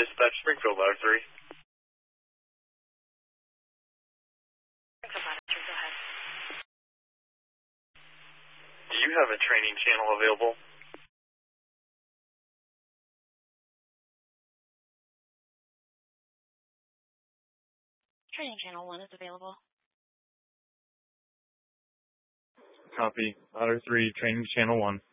Dispatch Springfield, Ladder 3. Springfield, Ladder 3, go ahead. Do you have a training channel available? Training channel 1 is available. Copy. Ladder 3, training channel 1.